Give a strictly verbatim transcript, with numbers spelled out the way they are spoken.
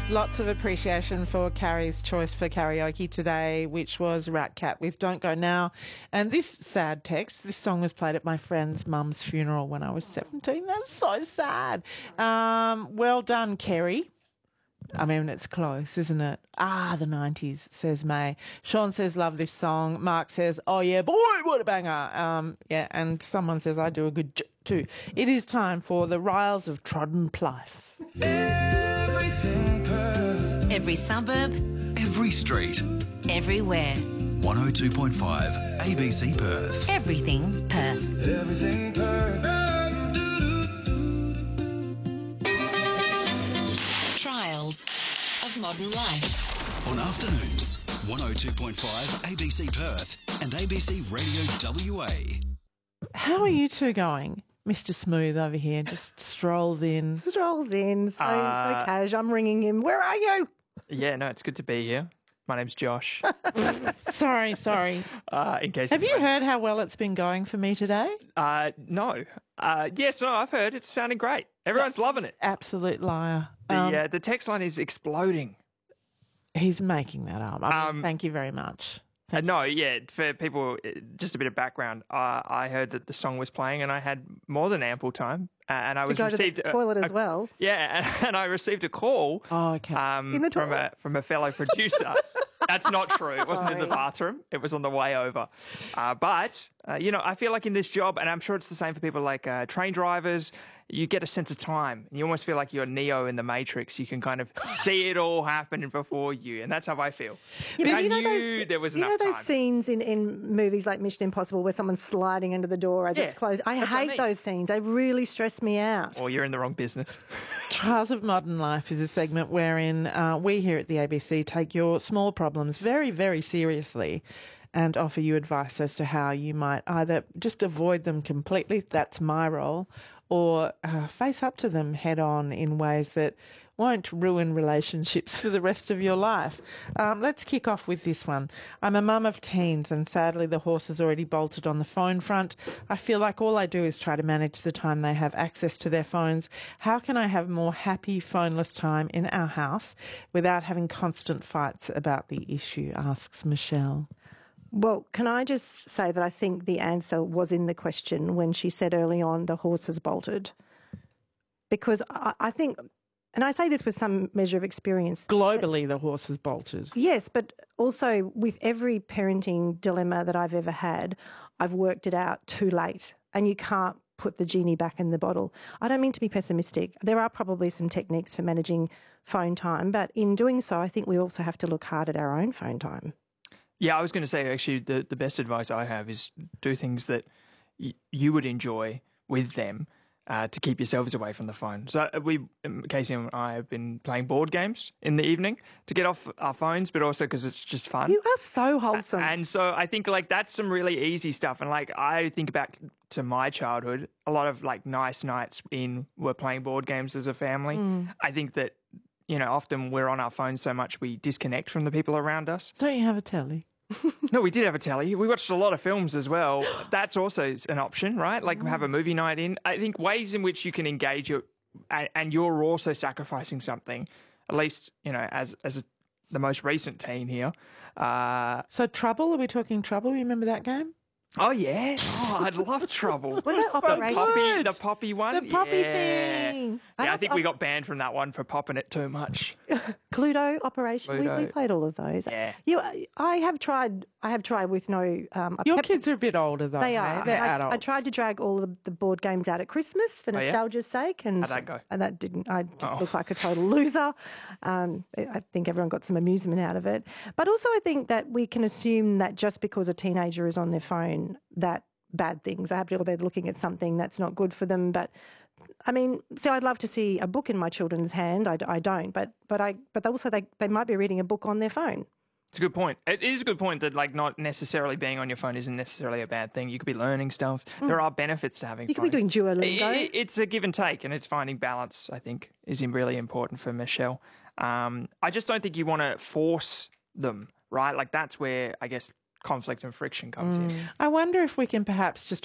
Lots of appreciation for Carrie's choice for karaoke today, which was Rat Cat with Don't Go Now. And this sad text, this song was played at my friend's mum's funeral when I was seventeen. That's so sad. Um, well done, Kerry. I mean, it's close, isn't it? Ah, the nineties, says May. Sean says, love this song. Mark says, oh, yeah, boy, what a banger. Um, yeah, and someone says, I do a good j- too. It is time for the Riles of Trodden Plife. Everything Perth. Every suburb, Every street. everywhere. one oh two point five A B C Perth. Everything Perth. Everything Perth. Trials of modern life. On afternoons, one oh two point five A B C Perth and A B C Radio W A. How are you two going? Mister Smooth over here just strolls in. Strolls in, so, Uh, so cash. I'm ringing him. Where are you? Yeah, no, it's good to be here. My name's Josh. Sorry, sorry. Uh, in case Have you heard how well it's been going for me today? Uh, no. Uh, yes, no, I've heard. It's sounding great. Everyone's loving it. Absolute liar. The Um, uh, the text line is exploding. He's making that up. I mean, Um, thank you very much. Uh, no, yeah, for people, uh, just a bit of background. Uh, I heard that the song was playing, and I had more than ample time, uh, and I To was go to received the a- toilet a- as well. Yeah, and, and I received a call. Oh, okay. Um, In the from a toilet? from a fellow producer. That's not true. It wasn't in the Sorry. bathroom. It was on the way over. Uh, but uh, you know, I feel like in this job, and I'm sure it's the same for people like uh, train drivers. You get a sense of time. You almost feel like you're Neo in the Matrix. You can kind of see it all happen before you, and that's how I feel. Yeah, but I you know knew those, there was you enough know those time. scenes in, in movies like Mission Impossible where someone's sliding under the door as Yeah, it's closed. I that's what I hate mean. those scenes. They really stress me out. Or you're in the wrong business. Trials of Modern Life is a segment wherein uh, we here at the A B C take your small problems very, very seriously and offer you advice as to how you might either just avoid them completely, that's my role, or uh, face up to them head on in ways that won't ruin relationships for the rest of your life. Um, let's kick off with this one. I'm a mum of teens and sadly the horse has already bolted on the phone front. I feel like all I do is try to manage the time they have access to their phones. How can I have more happy phoneless time in our house without having constant fights about the issue, asks Michelle. Well, can I just say that I think the answer was in the question when she said early on the horse has bolted? Because I, I think, and I say this with some measure of experience. Globally, the horse has bolted. Yes, but also with every parenting dilemma that I've ever had, I've worked it out too late and you can't put the genie back in the bottle. I don't mean to be pessimistic. There are probably some techniques for managing phone time, but in doing so, I think we also have to look hard at our own phone time. Yeah, I was going to say actually the, the best advice I have is do things that y- you would enjoy with them uh, to keep yourselves away from the phone. So we, um, Casey and I have been playing board games in the evening to get off our phones, but also because it's just fun. You are so wholesome. And so I think like that's some really easy stuff. And like I think back to my childhood, a lot of like nice nights in were playing board games as a family. Mm. I think that, you know, often we're on our phones so much we disconnect from the people around us. Don't you have a telly? No, we did have a telly. We watched a lot of films as well. That's also an option, right? Like have a movie night in. I think ways in which you can engage your, and, and you're also sacrificing something, at least, you know, as as a, the most recent teen here. Uh, So Trouble, are we talking Trouble? You remember that game? oh, yeah. Oh, I'd love Trouble. What about the Operation? poppy, the poppy one? The poppy yeah. thing. I Yeah, I have- think we got banned from that one for popping it too much. Cluedo, Operation. We, we Cluedo. played all of those. Yeah. You, I have tried. I have tried with no. Um, I've Your kept- kids are a bit older though. They hey? are. They're I, adults. I tried to drag all of the board games out at Christmas for Oh, yeah? nostalgia's sake, and How'd that go? and that didn't. I just Oh. looked like a total loser. Um, I think everyone got some amusement out of it, but also I think that we can assume that just because a teenager is on their phone, that bad things are happening, or they're looking at something that's not good for them. But I mean, so I'd love to see a book in my children's hand. I, I don't, but but I but also they they might be reading a book on their phone. It's a good point. It is a good point that like not necessarily being on your phone isn't necessarily a bad thing. You could be learning stuff. There are benefits to having You could be phones. doing Duolingo. I- I- It's a give and take, and it's finding balance, I think, is really important for Michelle. Um, I just don't think you want to force them, right? Like that's where, I guess, conflict and friction comes in. I wonder if we can perhaps just